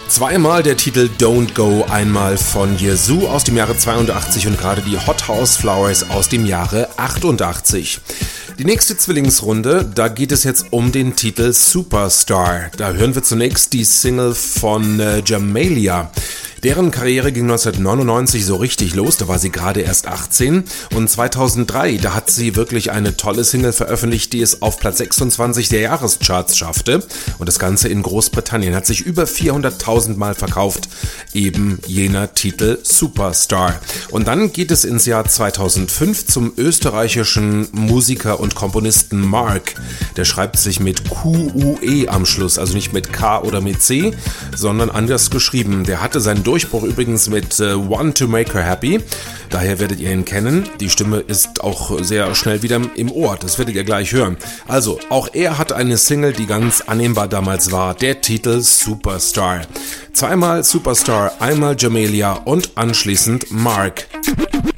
Zweimal der Titel Don't Go, einmal von Yazoo aus dem Jahre 82 und gerade die Hot House Flowers aus dem Jahre 88. Die nächste Zwillingsrunde, da geht es jetzt um den Titel Superstar. Da hören wir zunächst die Single von Jamelia. Deren Karriere ging 1999 so richtig los, da war sie gerade erst 18 und 2003, da hat sie wirklich eine tolle Single veröffentlicht, die es auf Platz 26 der Jahrescharts schaffte und das Ganze in Großbritannien, hat sich über 400.000 Mal verkauft, eben jener Titel Superstar. Und dann geht es ins Jahr 2005 zum österreichischen Musiker und Komponisten Mark. Der schreibt sich mit Q-U-E am Schluss, also nicht mit K oder mit C, sondern anders geschrieben. Der hatte seinen Durchbruch übrigens mit Want to Make Her Happy. Daher werdet ihr ihn kennen. Die Stimme ist auch sehr schnell wieder im Ohr. Das werdet ihr gleich hören. Also, auch er hat eine Single, die ganz annehmbar damals war. Der Titel Superstar. Zweimal Superstar, einmal Jamelia und anschließend Mark.